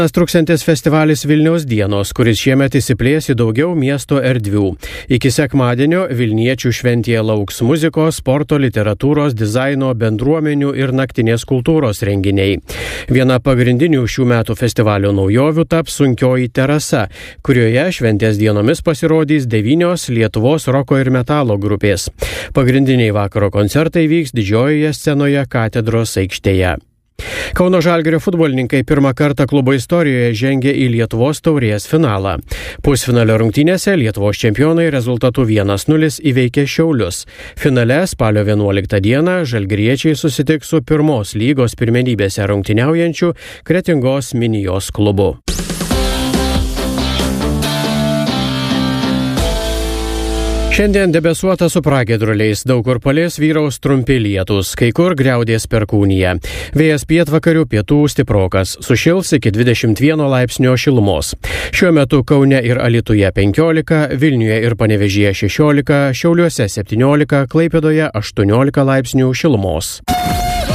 Truksiantis festivalis Vilniaus dienos, kuris šiemet įsiplės į daugiau miesto erdvių. Iki sekmadienio Vilniečių šventėje lauks muzikos, sporto, literatūros, dizaino, bendruomenių ir naktinės kultūros renginiai. Viena pagrindinių šių metų festivalio naujovių taps Sunkioji terasa, kurioje šventės dienomis pasirodys 9 Lietuvos roko ir metalo grupės. Pagrindiniai vakaro koncertai vyks didžiojoje scenoje Katedros aikštėje. Kauno Žalgirio futbolininkai pirmą kartą klubo istorijoje žengė į Lietuvos taurės finalą. Pusfinalio rungtynėse Lietuvos čempionai rezultatu 1-0 įveikė Šiaulius. Finale spalio 11 dieną žalgiriečiai susitiks su pirmos lygos pirmenybėse rungtyniaujančiu Kretingos Minijos klubu. Šiandien debesuota su pragiedruliais, daug kur palis vyraus trumpi lietūs, kai kur griaudės perkūnija. Vėjas pietvakarių pietų stiprokas, sušils iki 21 laipsnio šilumos. Šiuo metu Kaune ir Alytuje 15, Vilniuje ir Panevėžyje 16, Šiauliuose 17, Klaipėdoje 18 laipsnių šilumos.